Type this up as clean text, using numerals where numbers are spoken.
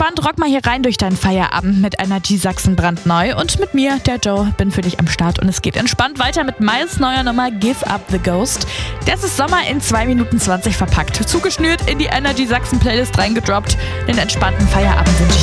entspannt rock mal hier rein durch deinen Feierabend mit Energy Sachsen brandneu. Und mit mir, der Joe, bin für dich am Start. Und es geht entspannt weiter mit Miles' neuer Nummer Give Up the Ghost. Das ist Sommer in 2 Minuten 20 verpackt. Zugeschnürt in die Energy Sachsen Playlist reingedroppt. Den entspannten Feierabend wünsche ich